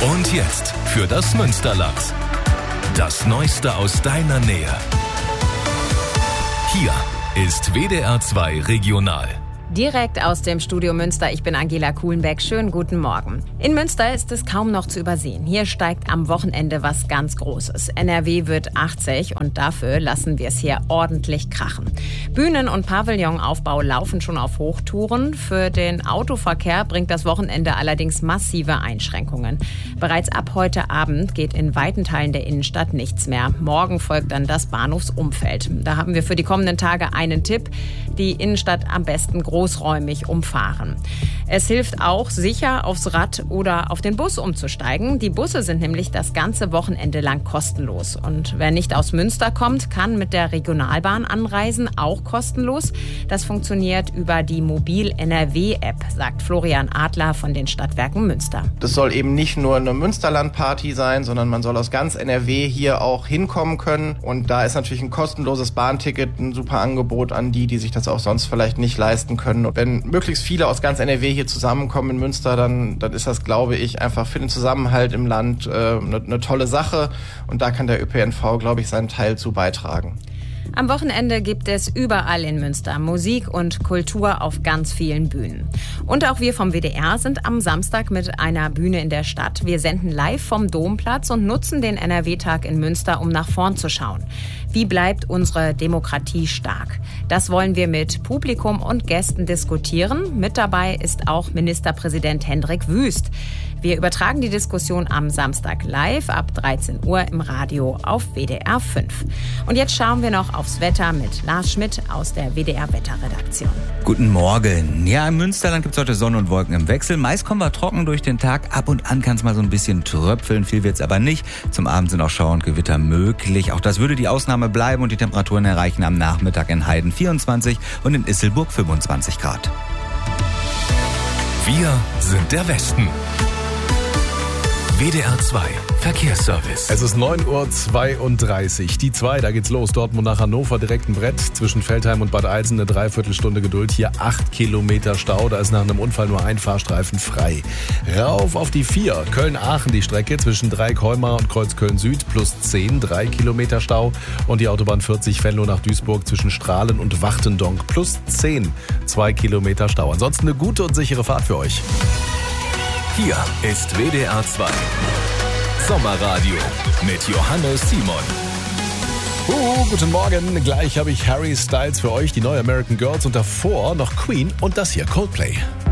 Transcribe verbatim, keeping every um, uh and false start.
Und jetzt für das Münsterland. Das Neueste aus deiner Nähe. Hier ist W D R zwei Regional. Direkt aus dem Studio Münster, ich bin Angela Kuhlenbeck. Schönen guten Morgen. In Münster ist es kaum noch zu übersehen. Hier steigt am Wochenende was ganz Großes. N R W wird achtzig und dafür lassen wir es hier ordentlich krachen. Bühnen- und Pavillonaufbau laufen schon auf Hochtouren. Für den Autoverkehr bringt das Wochenende allerdings massive Einschränkungen. Bereits ab heute Abend geht in weiten Teilen der Innenstadt nichts mehr. Morgen folgt dann das Bahnhofsumfeld. Da haben wir für die kommenden Tage einen Tipp: die Innenstadt am besten groß großräumig umfahren. Es hilft auch, sicher aufs Rad oder auf den Bus umzusteigen. Die Busse sind nämlich das ganze Wochenende lang kostenlos. Und wer nicht aus Münster kommt, kann mit der Regionalbahn anreisen, auch kostenlos. Das funktioniert über die Mobil-N R W-App, sagt Florian Adler von den Stadtwerken Münster. Das soll eben nicht nur eine Münsterland-Party sein, sondern man soll aus ganz N R W hier auch hinkommen können. Und da ist natürlich ein kostenloses Bahnticket ein super Angebot an die, die sich das auch sonst vielleicht nicht leisten können. Und wenn möglichst viele aus ganz N R W hier zusammenkommen in Münster, dann, dann ist das, glaube ich, einfach für den Zusammenhalt im Land äh, eine, eine tolle Sache. Und da kann der Ö P N V, glaube ich, seinen Teil zu beitragen. Am Wochenende gibt es überall in Münster Musik und Kultur auf ganz vielen Bühnen. Und auch wir vom W D R sind am Samstag mit einer Bühne in der Stadt. Wir senden live vom Domplatz und nutzen den N R W-Tag in Münster, um nach vorn zu schauen. Wie bleibt unsere Demokratie stark? Das wollen wir mit Publikum und Gästen diskutieren. Mit dabei ist auch Ministerpräsident Hendrik Wüst. Wir übertragen die Diskussion am Samstag live ab dreizehn Uhr im Radio auf W D R fünf. Und jetzt schauen wir noch aufs Wetter mit Lars Schmidt aus der W D R-Wetterredaktion. Guten Morgen. Ja, im Münsterland gibt es heute Sonne und Wolken im Wechsel. Meist kommen wir trocken durch den Tag. Ab und an kann es mal so ein bisschen tröpfeln. Viel wird es aber nicht. Zum Abend sind auch Schauer und Gewitter möglich. Auch das würde die Ausnahme bleiben und die Temperaturen erreichen am Nachmittag in Heiden vierundzwanzig und in Isselburg fünfundzwanzig Grad. Wir sind der Westen. W D R zwei Verkehrsservice. Es ist neun Uhr zweiunddreißig. Die zwei, da geht's los. Dortmund nach Hannover, direkt ein Brett. Zwischen Veltheim und Bad Eilsen eine Dreiviertelstunde Geduld. Hier acht Kilometer Stau. Da ist nach einem Unfall nur ein Fahrstreifen frei. Rauf auf die vier. Köln-Aachen die Strecke zwischen Dreieck-Heumar und Kreuzköln-Süd plus zehn, drei Kilometer Stau. Und die Autobahn vierzig Venlo nach Duisburg zwischen Strahlen und Wachtendonk plus zehn, zwei Kilometer Stau. Ansonsten eine gute und sichere Fahrt für euch. Hier ist W D R zwei Sommerradio mit Johannes Simon. Uh, guten Morgen. Gleich habe ich Harry Styles für euch, die neue American Girls und davor noch Queen und das hier Coldplay.